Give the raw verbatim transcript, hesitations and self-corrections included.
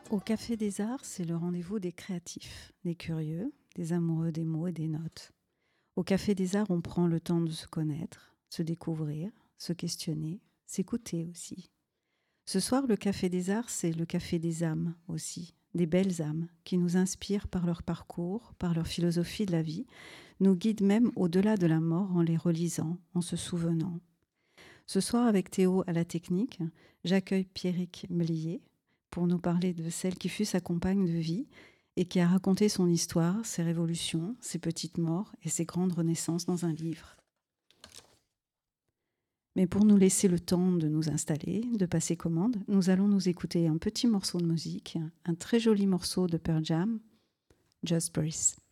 Au Café des Arts, c'est le rendez-vous des créatifs, des curieux, des amoureux des mots et des notes. Au Café des Arts, on prend le temps de se connaître, se découvrir, se questionner, s'écouter aussi. Ce soir, le Café des Arts, c'est le Café des âmes aussi, des belles âmes qui nous inspirent par leur parcours, par leur philosophie de la vie, nous guident même au-delà de la mort en les relisant, en se souvenant. Ce soir, avec Théo à la technique, j'accueille Pierrick Mlier pour nous parler de celle qui fut sa compagne de vie et qui a raconté son histoire, ses révolutions, ses petites morts et ses grandes renaissances dans un livre. Mais pour nous laisser le temps de nous installer, de passer commande, nous allons nous écouter un petit morceau de musique, un très joli morceau de Pearl Jam, Just Breathe.